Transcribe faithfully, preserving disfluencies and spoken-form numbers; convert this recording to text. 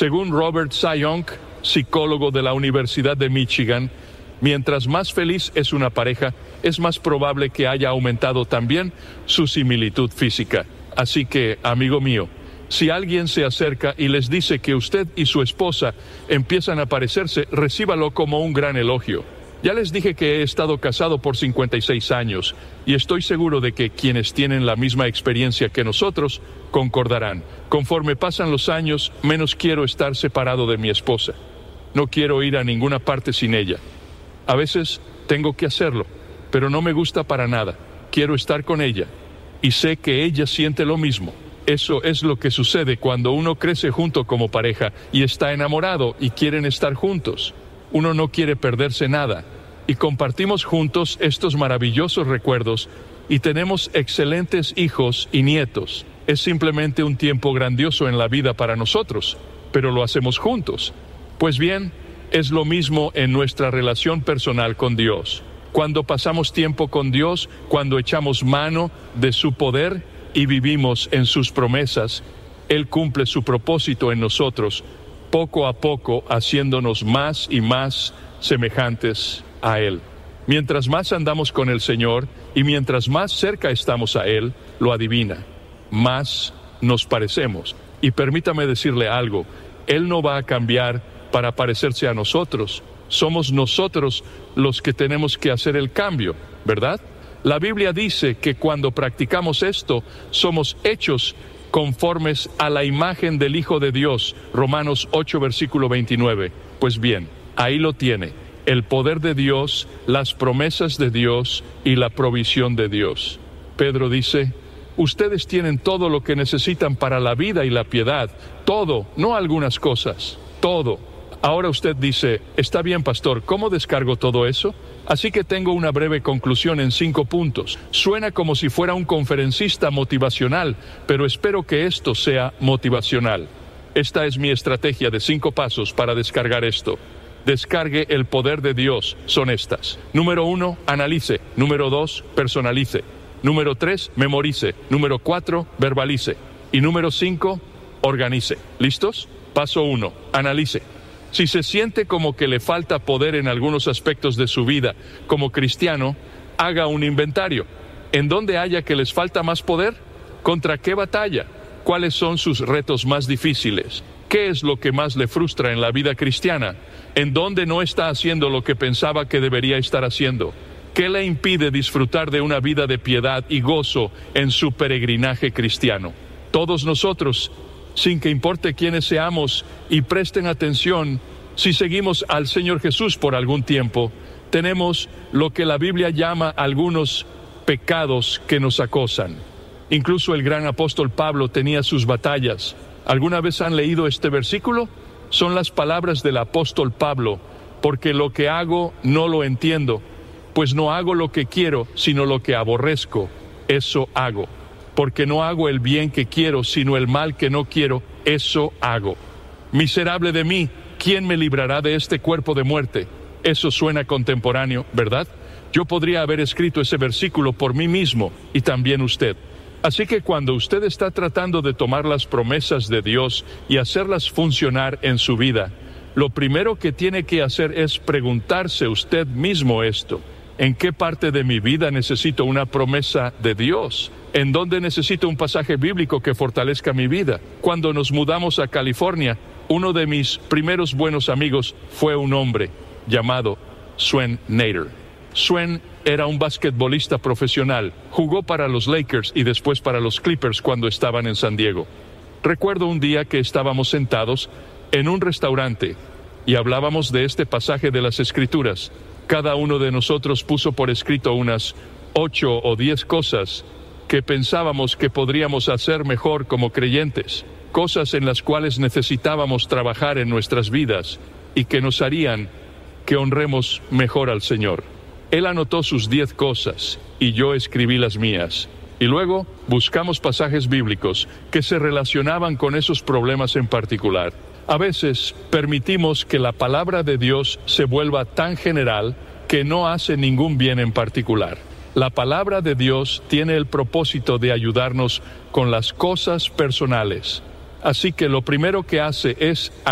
Según Robert Sion, psicólogo de la Universidad de Michigan, mientras más feliz es una pareja, es más probable que haya aumentado también su similitud física. Así que, amigo mío, si alguien se acerca y les dice que usted y su esposa empiezan a parecerse, recíbalo como un gran elogio. Ya les dije que he estado casado por cincuenta y seis años y estoy seguro de que quienes tienen la misma experiencia que nosotros concordarán. Conforme pasan los años, menos quiero estar separado de mi esposa. No quiero ir a ninguna parte sin ella. A veces tengo que hacerlo, pero no me gusta para nada. Quiero estar con ella y sé que ella siente lo mismo. Eso es lo que sucede cuando uno crece junto como pareja y está enamorado y quieren estar juntos. Uno no quiere perderse nada y compartimos juntos estos maravillosos recuerdos y tenemos excelentes hijos y nietos. Es simplemente un tiempo grandioso en la vida para nosotros, pero lo hacemos juntos. Pues bien, es lo mismo en nuestra relación personal con Dios. Cuando pasamos tiempo con Dios, cuando echamos mano de su poder y vivimos en sus promesas, Él cumple su propósito en nosotros, poco a poco haciéndonos más y más semejantes a Él. Mientras más andamos con el Señor y mientras más cerca estamos a Él, lo adivina, más nos parecemos. Y permítame decirle algo, Él no va a cambiar para parecerse a nosotros. Somos nosotros los que tenemos que hacer el cambio, ¿verdad? La Biblia dice que cuando practicamos esto, somos hechos conformes a la imagen del Hijo de Dios, Romanos ocho, versículo veintinueve. Pues bien, ahí lo tiene, el poder de Dios, las promesas de Dios y la provisión de Dios. Pedro dice, ustedes tienen todo lo que necesitan para la vida y la piedad, todo, no algunas cosas, todo. Ahora usted dice, está bien, pastor, ¿cómo descargo todo eso? Así que tengo una breve conclusión en cinco puntos. Suena como si fuera un conferencista motivacional, pero espero que esto sea motivacional. Esta es mi estrategia de cinco pasos para descargar esto. Descargue el poder de Dios. Son estas. Número uno, analice. Número dos, personalice. Número tres, memorice. Número cuatro, verbalice. Y número cinco, organice. ¿Listos? Paso uno, analice. Si se siente como que le falta poder en algunos aspectos de su vida como cristiano, haga un inventario. ¿En dónde haya que les falta más poder? ¿Contra qué batalla? ¿Cuáles son sus retos más difíciles? ¿Qué es lo que más le frustra en la vida cristiana? ¿En dónde no está haciendo lo que pensaba que debería estar haciendo? ¿Qué le impide disfrutar de una vida de piedad y gozo en su peregrinaje cristiano? Todos nosotros, sin que importe quiénes seamos, y presten atención, si seguimos al Señor Jesús por algún tiempo, tenemos lo que la Biblia llama algunos pecados que nos acosan. Incluso el gran apóstol Pablo tenía sus batallas. ¿Alguna vez han leído este versículo? Son las palabras del apóstol Pablo, porque lo que hago no lo entiendo, pues no hago lo que quiero, sino lo que aborrezco, eso hago. Porque no hago el bien que quiero, sino el mal que no quiero, eso hago. Miserable de mí, ¿quién me librará de este cuerpo de muerte? Eso suena contemporáneo, ¿verdad? Yo podría haber escrito ese versículo por mí mismo, y también usted. Así que cuando usted está tratando de tomar las promesas de Dios y hacerlas funcionar en su vida, lo primero que tiene que hacer es preguntarse usted mismo esto. ¿En qué parte de mi vida necesito una promesa de Dios? ¿En dónde necesito un pasaje bíblico que fortalezca mi vida? Cuando nos mudamos a California, uno de mis primeros buenos amigos fue un hombre llamado Swen Nater. Swen era un basquetbolista profesional, jugó para los Lakers y después para los Clippers cuando estaban en San Diego. Recuerdo un día que estábamos sentados en un restaurante y hablábamos de este pasaje de las Escrituras. Cada uno de nosotros puso por escrito unas ocho o diez cosas que pensábamos que podríamos hacer mejor como creyentes, cosas en las cuales necesitábamos trabajar en nuestras vidas y que nos harían que honremos mejor al Señor. Él anotó sus diez cosas y yo escribí las mías. Y luego buscamos pasajes bíblicos que se relacionaban con esos problemas en particular. A veces permitimos que la palabra de Dios se vuelva tan general que no hace ningún bien en particular. La palabra de Dios tiene el propósito de ayudarnos con las cosas personales. Así que lo primero que hace es